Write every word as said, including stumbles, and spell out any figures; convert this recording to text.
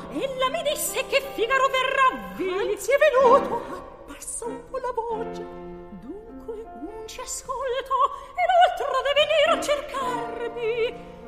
ella mi disse che Figaro verrà vi. Anzi è venuto, abbassa un po' la voce. Dunque un ci ascolto e l'altro deve venire a cercarmi.